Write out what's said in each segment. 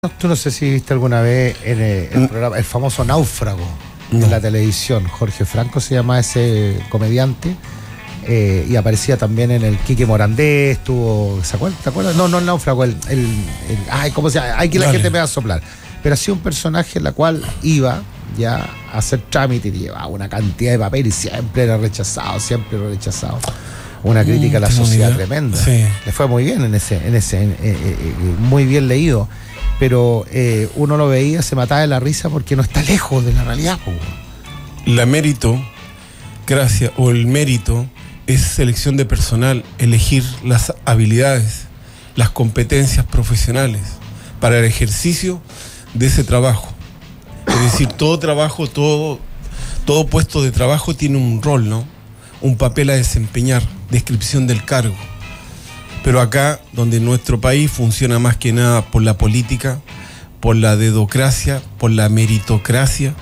Tú no sé si viste alguna vez en el programa, el famoso Náufrago de la televisión. Jorge Franco se llama ese comediante, y aparecía también en el Quique Morandé, estuvo, ¿te acuerdas? No, el Náufrago, ay, ¿cómo se llama? Hay que la gente me va a soplar. Pero hacía un personaje en la cual iba ya a hacer trámite y llevaba una cantidad de papel y siempre era rechazado. Una crítica a la sociedad tremenda. Sí. Le fue muy bien en ese muy bien leído. Pero uno lo veía, se mataba de la risa porque no está lejos de la realidad. La meritocracia o el mérito es selección de personal, elegir las habilidades, las competencias profesionales para el ejercicio de ese trabajo. Es decir, todo trabajo, todo puesto de trabajo tiene un rol, ¿no? Un papel a desempeñar, descripción del cargo. Pero acá, donde nuestro país funciona más que nada por la política, por la dedocracia, por la meritocracia,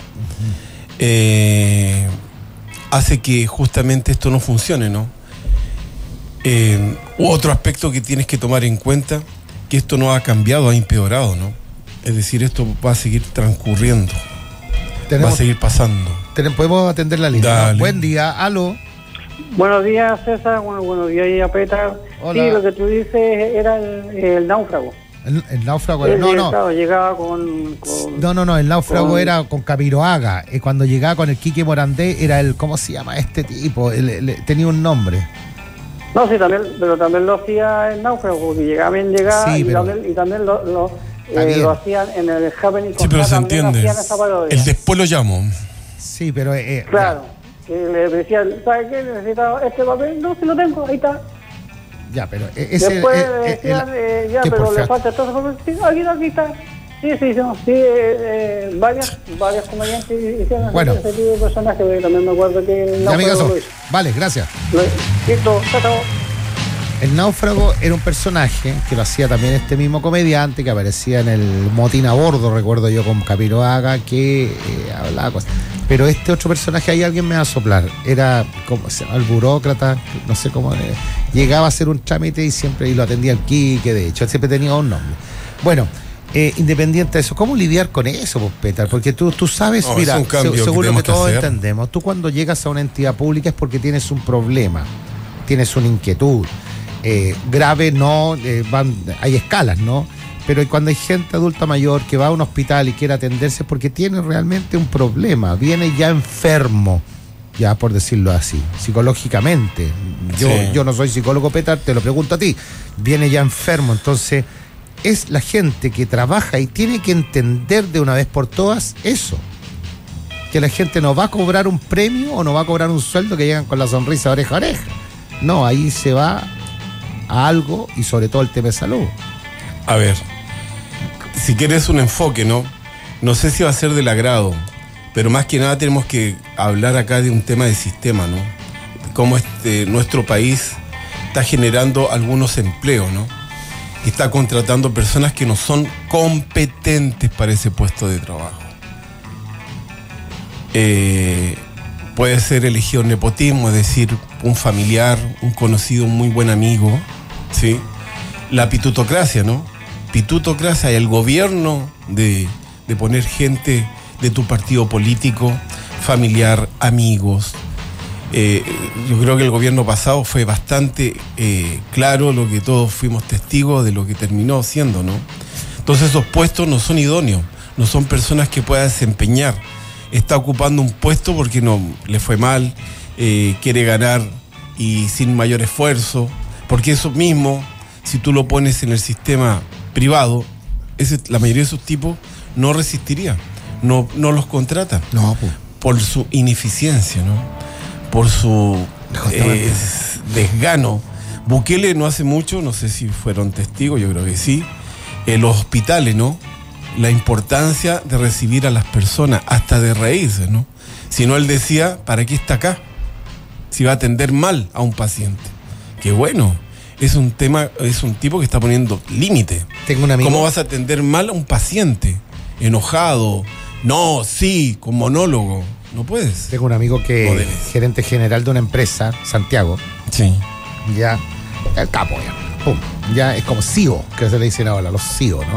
hace que justamente esto no funcione, ¿no? Otro aspecto que tienes que tomar en cuenta, que esto no ha cambiado, ha empeorado, ¿no? Es decir, esto va a seguir transcurriendo, va a seguir pasando. Podemos atender la línea. Dale. Buen día, aló. Buenos días, César. Buenos días, Petar. Hola. Sí, lo que tú dices era el náufrago. El náufrago era, Claro, llegaba con... No, el náufrago era con Camiroaga. Cuando llegaba con el Quique Morandé era el, ¿cómo se llama este tipo? Tenía un nombre. No, sí, pero también lo hacía el náufrago, porque llegaba, sí, y también lo hacían en el Happening. Sí, pero se entiende. El después lo llamo. Sí, pero... claro. Le decían, ¿sabes qué? Necesitaba este papel. No, si lo tengo, ahí está. Ya, pero ese... Después decían, pero le falta todo ese papel. Sí, aquí está. Sí, varias comediantes hicieron ese tipo de personajes, porque también me acuerdo que el náufrago lo hizo. Vale, gracias. Listo, chao. El náufrago era un personaje que lo hacía también este mismo comediante que aparecía en el Motín a Bordo, recuerdo yo, con Camiroaga, que hablaba cosas. Pero este otro personaje, ahí alguien me va a soplar, era como se llama, el burócrata, no sé cómo, llegaba a hacer un trámite y lo atendía el Quique, de hecho, siempre tenía un nombre. Bueno, independiente de eso, ¿cómo lidiar con eso, pues, Petar? Porque tú sabes, mira, según lo que todos entendemos, tú cuando llegas a una entidad pública es porque tienes un problema, tienes una inquietud. Grave no, hay escalas, ¿no? Pero cuando hay gente adulta mayor que va a un hospital y quiere atenderse es porque tiene realmente un problema, viene ya enfermo, ya por decirlo así, psicológicamente. Yo no soy psicólogo, Petar, te lo pregunto a ti, viene ya enfermo, entonces es la gente que trabaja y tiene que entender de una vez por todas eso, que la gente no va a cobrar un premio o no va a cobrar un sueldo que llegan con la sonrisa oreja a oreja, no, ahí se va a algo, y sobre todo el tema de salud. A ver, si quieres un enfoque, no sé si va a ser del agrado, pero más que nada tenemos que hablar acá de un tema de sistema, ¿no? Cómo nuestro país está generando algunos empleos, ¿no? Y está contratando personas que no son competentes para ese puesto de trabajo. Puede ser elegido nepotismo, es decir, un familiar, un conocido, un muy buen amigo, ¿sí? La pitutocracia, ¿no? Pitutocracia, el gobierno de poner gente de tu partido político, familiar, amigos. Yo creo que el gobierno pasado fue bastante claro, lo que todos fuimos testigos de lo que terminó siendo, ¿no? Entonces esos puestos no son idóneos, no son personas que puedan desempeñar. Está ocupando un puesto porque no le fue mal, quiere ganar y sin mayor esfuerzo, porque eso mismo, si tú lo pones en el sistema privado, la mayoría de esos tipos no resistiría, no los contratan, por su ineficiencia, ¿no? Por su desgano. Bukele no hace mucho, no sé si fueron testigos, yo creo que sí, los hospitales, ¿no? La importancia de recibir a las personas, hasta de reírse, ¿no? Si no, él decía, ¿para qué está acá? Si va a atender mal a un paciente. Qué bueno, es un tipo que está poniendo límite. Tengo un amigo. ¿Cómo vas a atender mal a un paciente? Enojado, no, sí, con monólogo. No puedes. Tengo un amigo que es gerente general de una empresa, Santiago. Sí. Ya, el capo ya. Pum. Ya es como CEO, que se le dicen ahora, los CEO, ¿no?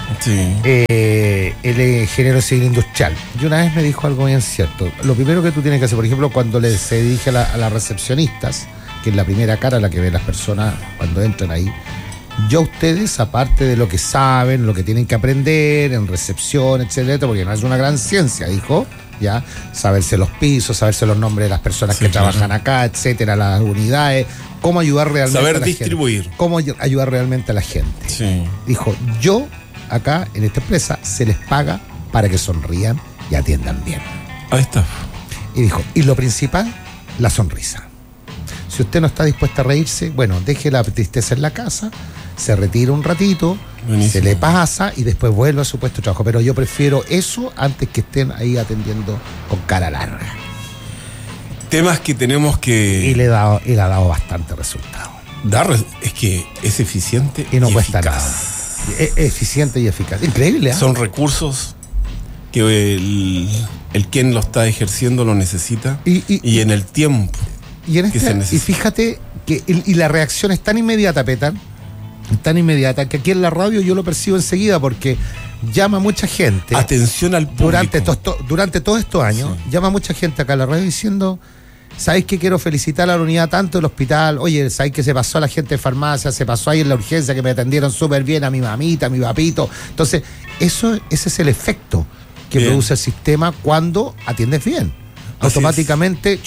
Sí. Él es ingeniero civil industrial. Y una vez me dijo algo bien cierto. Lo primero que tú tienes que hacer, por ejemplo, cuando se dirige a las recepcionistas, que es la primera cara a la que ven las personas cuando entran ahí, yo a ustedes, aparte de lo que saben, lo que tienen que aprender en recepción, etcétera, porque no es una gran ciencia, dijo, ya, saberse los pisos, saberse los nombres de las personas que trabajan acá, etcétera, las unidades, cómo ayudar realmente a la gente. Distribuir. Cómo ayudar realmente a la gente. Sí. Dijo, yo acá en esta empresa se les paga para que sonrían y atiendan bien. Ahí está. Y dijo, y lo principal, la sonrisa. Si usted no está dispuesta a reírse, bueno, deje la tristeza en la casa, se retira un ratito, buenísimo, se le pasa y después vuelve a su puesto de trabajo. Pero yo prefiero eso antes que estén ahí atendiendo con cara larga. Temas que tenemos que... Y le ha dado bastante resultado. Es que es eficiente y no cuesta eficaz. Nada. Es eficiente y eficaz. Increíble, ¿eh? Son recursos que el quien lo está ejerciendo lo necesita y en el tiempo que se necesita. Y fíjate que la reacción es tan inmediata, Petar, tan inmediata, que aquí en la radio yo lo percibo enseguida porque llama mucha gente. Atención al público. Durante todos estos años, sí, llama mucha gente acá a la radio diciendo, ¿sabéis que quiero felicitar a la unidad tanto del hospital? Oye, ¿sabéis que se pasó a la gente de farmacia? Se pasó ahí en la urgencia, que me atendieron súper bien a mi mamita, a mi papito. Entonces, ese es el efecto que produce el sistema cuando atiendes bien. Automáticamente...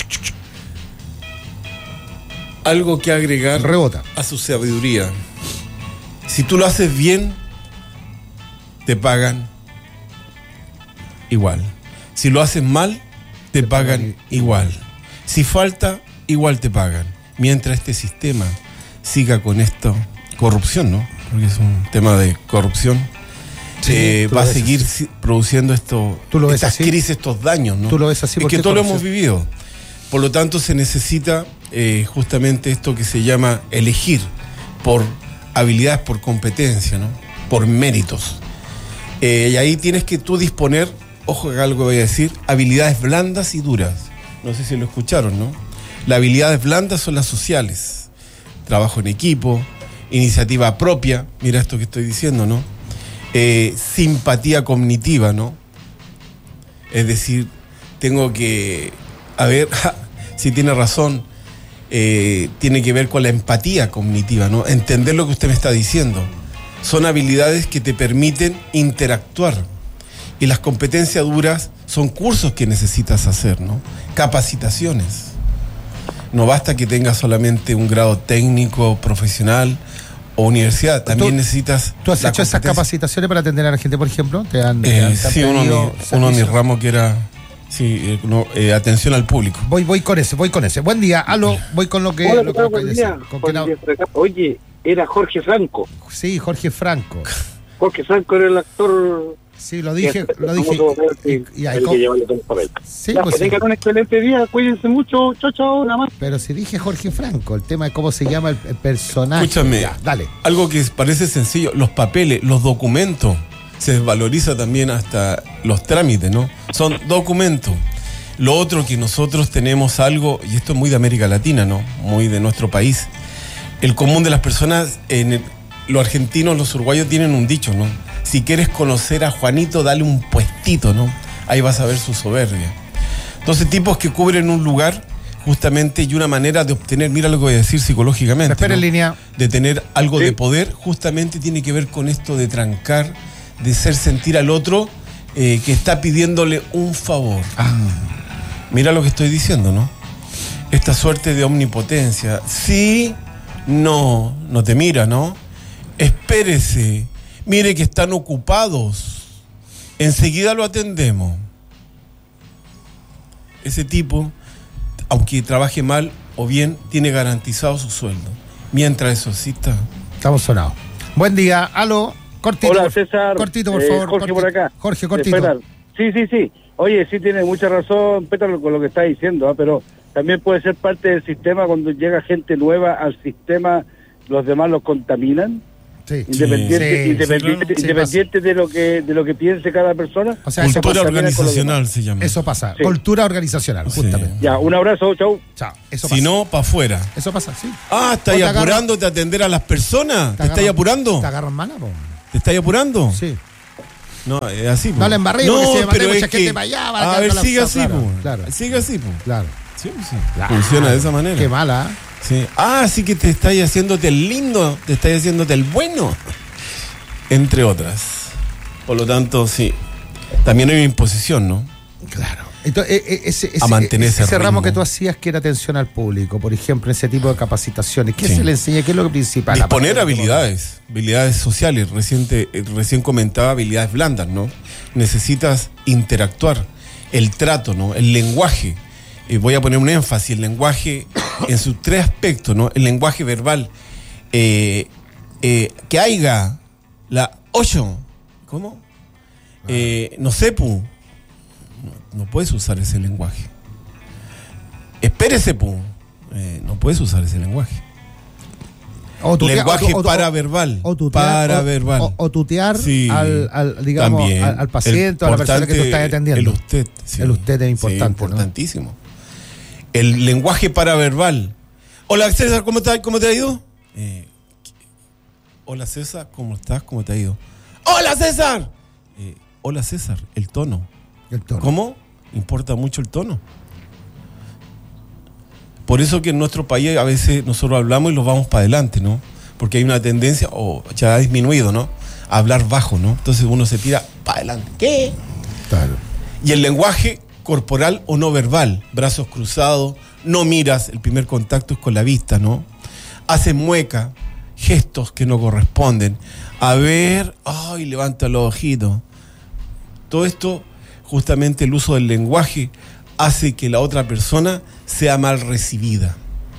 Algo que agregar rebota a su sabiduría. Si tú lo haces bien, te pagan igual. Si lo haces mal, te pagan igual. Si falta, igual te pagan. Mientras este sistema siga con esto, corrupción, ¿no? Porque es un tema de corrupción. Sí, va a seguir produciendo estas crisis, estos daños, ¿no? Tú lo ves así porque todo lo hemos vivido. Por lo tanto, se necesita justamente esto que se llama elegir por habilidades, por competencia, ¿no? Por méritos. Y ahí tienes que tú disponer, ojo que algo voy a decir, habilidades blandas y duras. No sé si lo escucharon, ¿no? Las habilidades blandas son las sociales. Trabajo en equipo, iniciativa propia, mira esto que estoy diciendo, ¿no? Simpatía cognitiva, ¿no? Es decir, tengo que... A ver, si tiene razón, tiene que ver con la empatía cognitiva, ¿no? Entender lo que usted me está diciendo. Son habilidades que te permiten interactuar. Y las competencias duras son cursos que necesitas hacer, ¿no? Capacitaciones. No basta que tengas solamente un grado técnico, profesional o universidad. También necesitas... ¿Tú has hecho esas capacitaciones para atender a la gente, por ejemplo? Sí, uno de mis ramos que era... Sí, atención al público. Voy con ese. Buen día, aló, voy con lo que... Hola, buen día. Oye, era Jorge Franco. Sí, Jorge Franco. Jorge Franco era el actor... Sí, lo dije. Que llevarle todo el papel. Sí, pues que tengan un excelente día, cuídense mucho, chao, nada más. Pero si dije Jorge Franco, el tema de cómo se llama el personaje. Escúchame, ya, dale. Algo que parece sencillo, los papeles, los documentos. Se desvaloriza también hasta los trámites, ¿no? Son documentos. Lo otro que nosotros tenemos algo, y esto es muy de América Latina, ¿no? Muy de nuestro país. El común de las personas, los argentinos, los uruguayos tienen un dicho, ¿no? Si quieres conocer a Juanito, dale un puestito, ¿no? Ahí vas a ver su soberbia. Entonces, tipos que cubren un lugar, justamente, y una manera de obtener, mira lo que voy a decir psicológicamente, espera, ¿no? En línea. De tener algo de poder, justamente tiene que ver con esto de trancar, de hacer sentir al otro que está pidiéndole un favor. Mira lo que estoy diciendo, ¿no? Esta suerte de omnipotencia. Sí, no te mira, ¿no? Espérese, mire que están ocupados, enseguida lo atendemos. Ese tipo, aunque trabaje mal o bien, tiene garantizado su sueldo. Mientras eso exista. Estamos sonados. Buen día, aló. Cortito. Hola, César. Cortito, por favor. Jorge por acá. Jorge, cortito. Sí. Oye, sí tiene mucha razón, Pétalo, con lo que está diciendo, pero también puede ser parte del sistema cuando llega gente nueva al sistema, los demás los contaminan. Sí. Independiente de lo que piense cada persona. O sea, cultura organizacional se llama. Eso pasa. Sí. Cultura organizacional, justamente. Ya, un abrazo, chau. Chao. Eso pasa. Si no, para afuera. Eso pasa, sí. ¿Estás apurándote a atender a las personas? ¿Te estás apurando? Te agarran mala, po. ¿Te estás apurando? Sí. No, es así. No la embarré porque se me mandé mucha gente para allá. A ver, sigue así, claro. Sigue así, Claro. Sí. Funciona de esa manera. Qué mala. Sí. Así que te estáis haciéndote el lindo, te estáis haciéndote el bueno, entre otras. Por lo tanto, sí. También hay una imposición, ¿no? Claro. Entonces, a mantenerse ese ramo que tú hacías que era atención al público, por ejemplo, ese tipo de capacitaciones, ¿qué se le enseña? ¿Qué es lo principal? Disponer habilidades sociales. Recién comentaba habilidades blandas, ¿no? Necesitas interactuar, el trato, ¿no? El lenguaje. Voy a poner un énfasis, el lenguaje en sus 3 aspectos, ¿no? El lenguaje verbal, que haya la 8, ¿cómo? No sé, no puedes usar ese lenguaje. Espérese, no puedes usar ese lenguaje. Lenguaje paraverbal. O tutear sí, digamos, al paciente o a la persona que tú estás atendiendo. El usted. Sí, el usted es importante. Sí, importantísimo. ¿No? El lenguaje paraverbal. Hola, César, ¿cómo te ha ido? Hola, César, ¿cómo estás? ¿Cómo te ha ido? ¡Hola, César! Hola, César, el tono. ¿Cómo? Importa mucho el tono. Por eso que en nuestro país a veces nosotros hablamos y los vamos para adelante, ¿no? Porque hay una tendencia, ya ha disminuido, ¿no? A hablar bajo, ¿no? Entonces uno se tira para adelante. ¿Qué? Claro. Y el lenguaje corporal o no verbal, brazos cruzados, no miras, el primer contacto es con la vista, ¿no? Haces mueca, gestos que no corresponden. A ver, ay, levanta los ojitos. Todo esto, justamente el uso del lenguaje, hace que la otra persona sea mal recibida.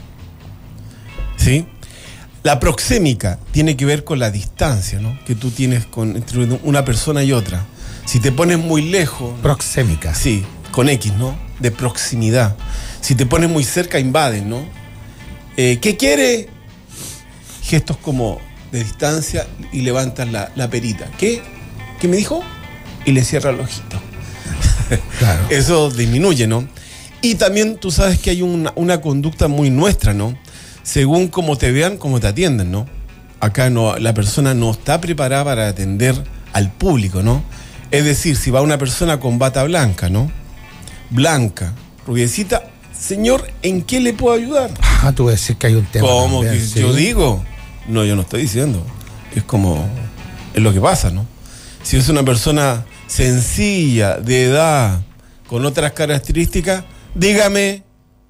¿Sí? La proxémica tiene que ver con la distancia, ¿no? Que tú tienes entre una persona y otra. Si te pones muy lejos... Proxémica. Sí, con X, ¿no? De proximidad. Si te pones muy cerca, invaden, ¿no? ¿Qué quiere? Gestos como de distancia y levantas la perita. ¿Qué me dijo? Y le cierra el ojito. Claro. Eso disminuye, ¿no? Y también tú sabes que hay una conducta muy nuestra, ¿no? Según cómo te vean, cómo te atienden, ¿no? Acá la persona no está preparada para atender al público, ¿no? Es decir, si va una persona con bata blanca, ¿no? Blanca, rubiecita, señor, ¿en qué le puedo ayudar? Tú decís que hay un tema. ¿Cómo también, que ¿sí? Yo digo? No, yo no estoy diciendo. Es lo que pasa, ¿no? Si es una persona sencilla, de edad, con otras características, dígame.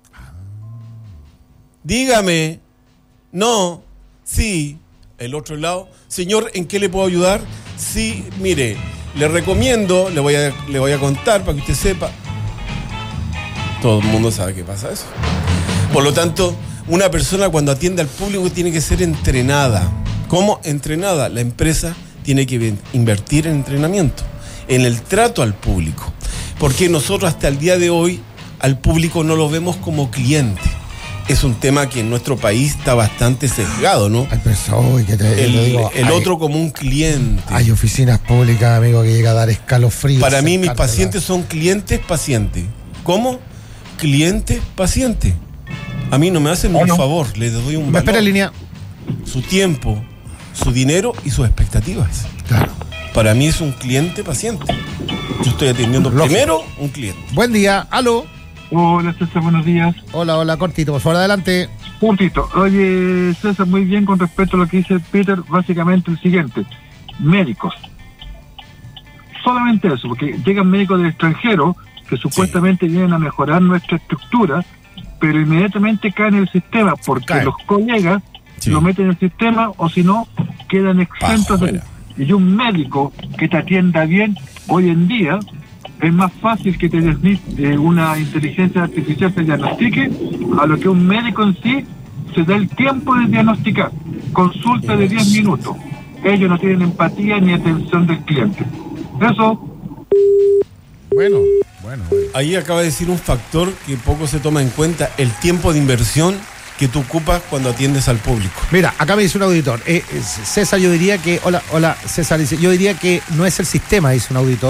No, sí. El otro lado, señor, ¿en qué le puedo ayudar? Sí, mire, le recomiendo, le voy a contar para que usted sepa. Todo el mundo sabe que pasa eso. Por lo tanto, una persona cuando atiende al público tiene que ser entrenada. ¿Cómo entrenada? La empresa tiene que invertir en entrenamiento, en el trato al público. Porque nosotros hasta el día de hoy al público no lo vemos como cliente. Es un tema que en nuestro país está bastante sesgado, ¿no? El otro como un cliente. Hay oficinas públicas, amigo, que llega a dar escalofríos. Para mí mis pacientes son clientes-pacientes. ¿Cómo? Cliente-paciente. A mí no me hacen un favor, les doy un valor. Espera en línea. Su tiempo, su dinero y sus expectativas. Claro. Para mí es un cliente-paciente. Yo estoy atendiendo primero un cliente. Buen día, aló. Hola César, buenos días. Hola, cortito, por favor, adelante. Cortito. Oye, César, muy bien con respecto a lo que dice Peter, básicamente el siguiente. Médicos. Solamente eso, porque llegan médicos del extranjero que supuestamente vienen a mejorar nuestra estructura, pero inmediatamente caen en el sistema porque los colegas lo meten en el sistema o si no, quedan exentos de... Y un médico que te atienda bien hoy en día es más fácil que una inteligencia artificial te diagnostique a lo que un médico en sí se da el tiempo de diagnosticar. Consulta de 10 minutos. Ellos no tienen empatía ni atención del cliente. Eso. Bueno. Ahí acaba de decir un factor que poco se toma en cuenta, el tiempo de inversión que tú ocupas cuando atiendes al público. Mira, acá me dice un auditor. César, yo diría que... Hola, César dice, yo diría que no es el sistema, dice un auditor,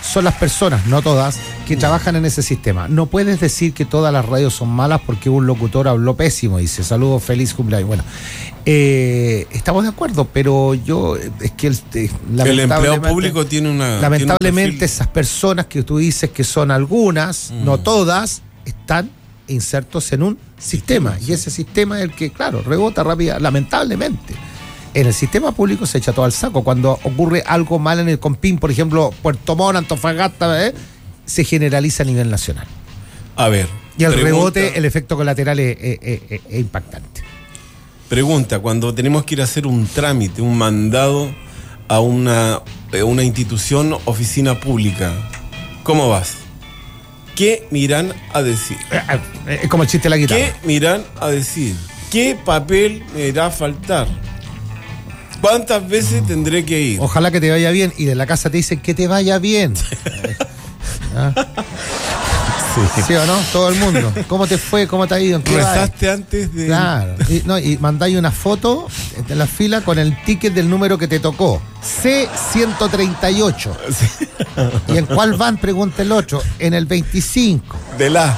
son las personas, no todas, que trabajan en ese sistema. No puedes decir que todas las radios son malas porque un locutor habló pésimo y dice saludos, feliz cumpleaños. Bueno, estamos de acuerdo, pero yo es que el empleado público tiene una... Lamentablemente esas personas que tú dices que son algunas, no todas, están insertos en un sistema. Y ese sistema es el que, claro, rebota rápida, lamentablemente. En el sistema público se echa todo al saco. Cuando ocurre algo mal en el Compín, por ejemplo, Puerto Montt, Antofagasta, se generaliza a nivel nacional. A ver. Y el rebote, el efecto colateral es impactante. Pregunta, cuando tenemos que ir a hacer un trámite, un mandado a una institución, oficina pública, ¿cómo vas? ¿Qué me irán a decir? Es como el chiste de la guitarra. ¿Qué me irán a decir? ¿Qué papel me irá a faltar? ¿Cuántas veces tendré que ir? Ojalá que te vaya bien. Y de la casa te dicen que te vaya bien. ¿Ah? Sí o no, todo el mundo. ¿Cómo te fue? ¿Cómo te ha ido? Rezaste antes de... Claro. Y mandáis una foto en la fila con el ticket del número que te tocó. C138. Sí. ¿Y en cuál van? Pregunta el otro. En el 25. De la.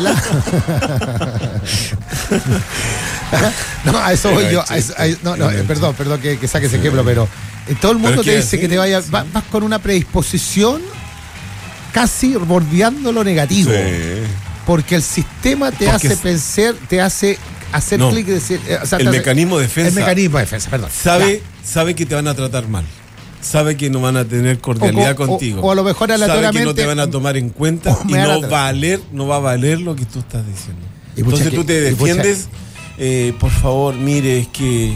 No, a eso voy yo. Perdón que saque ese ejemplo, pero todo el mundo te dice que te vaya... Vas con una predisposición casi bordeando lo negativo. Sí. Porque el sistema te hace pensar, te hace hacer clic y decir... el mecanismo de defensa. El mecanismo de defensa, perdón. Sabe que te van a tratar mal. Sabe que no van a tener cordialidad contigo. O a lo mejor aleatoriamente... Sabe que no te van a tomar en cuenta y no va a valer lo que tú estás diciendo. Entonces tú te defiendes... por favor, mire, es que...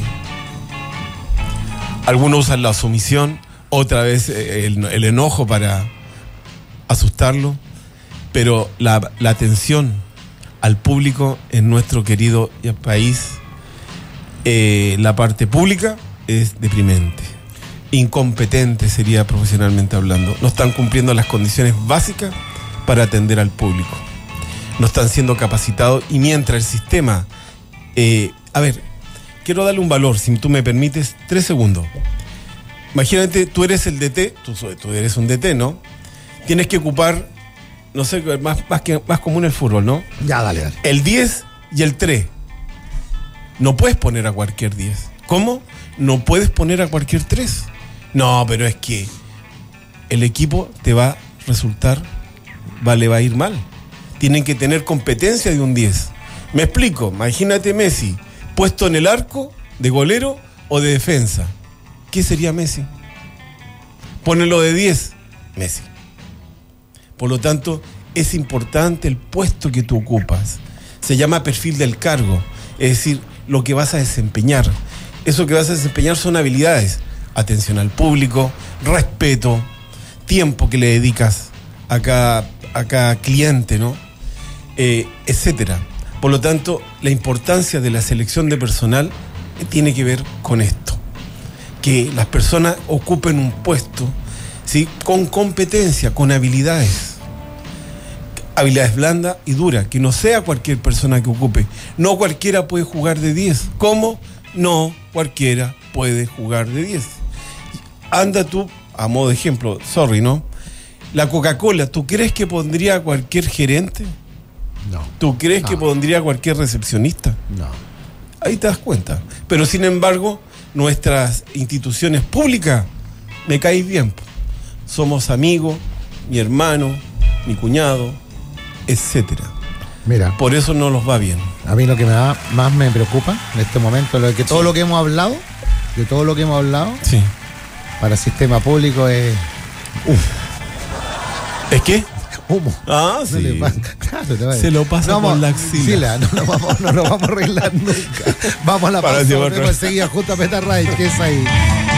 Algunos usan la sumisión, otra vez el enojo para asustarlo, pero la atención al público en nuestro querido país, la parte pública es deprimente, incompetente sería profesionalmente hablando. No están cumpliendo las condiciones básicas para atender al público, no están siendo capacitados, y mientras el sistema... a ver, quiero darle un valor, si tú me permites, 3 segundos. Imagínate, tú eres el DT, tú eres un DT, ¿no? Tienes que ocupar, no sé, más común el fútbol, ¿no? Ya, dale. El 10 y el 3. No puedes poner a cualquier 10. ¿Cómo? No puedes poner a cualquier 3. No, pero es que el equipo te va a resultar, le va a ir mal. Tienen que tener competencia de un 10. Me explico, imagínate Messi puesto en el arco de golero o de defensa. ¿Qué sería Messi? Ponelo de 10, Messi. Por lo tanto, es importante el puesto que tú ocupas. Se llama perfil del cargo, es decir, lo que vas a desempeñar. Eso que vas a desempeñar son habilidades, atención al público, respeto, tiempo que le dedicas a cada cliente, ¿no? Etcétera. Por lo tanto, la importancia de la selección de personal tiene que ver con esto. Que las personas ocupen un puesto, ¿sí?, con competencia, con habilidades. Habilidades blandas y duras. Que no sea cualquier persona que ocupe. No cualquiera puede jugar de 10. ¿Cómo? No cualquiera puede jugar de 10. Anda tú, a modo de ejemplo, ¿no? La Coca-Cola, ¿tú crees que pondría a cualquier gerente? No. ¿Tú crees que pondría cualquier recepcionista? No. Ahí te das cuenta. Pero sin embargo, nuestras instituciones públicas, me caes bien. Somos amigos, mi hermano, mi cuñado, etcétera. Mira. Por eso no nos va bien. A mí lo que más me preocupa en este momento es que todo lo que hemos hablado, sí, para el sistema público es... ¿Es qué? Humo. Ah, sí. Claro, se lo pasa por la axila. No lo vamos a arreglar nunca. Vamos a la pausa. Volvemos enseguida junto a Petarray, que es ahí.